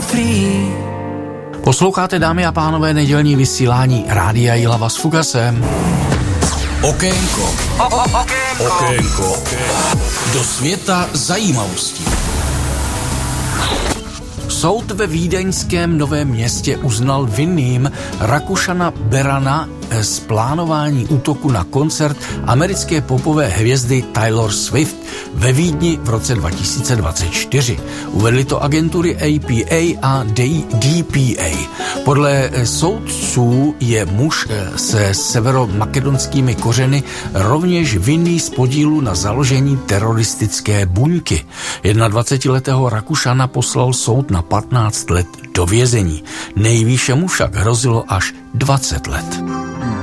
free. Posloucháte, dámy a pánové, nedělní vysílání Rádia Jihlava s Fugasem. Okénko. Okénko. Do světa zajímavostí. Soud ve vídeňském Novém Městě uznal vinným Rakušana Berana z plánování útoku na koncert americké popové hvězdy Taylor Swift ve Vídni v roce 2024. Uvedly to agentury APA a DPA. Podle soudců je muž se severomakedonskými kořeny rovněž vinný z podílu na založení teroristické buňky. 21letého Rakušana poslal soud na 15 let do vězení. Nejvýše mu však hrozilo až 20 let.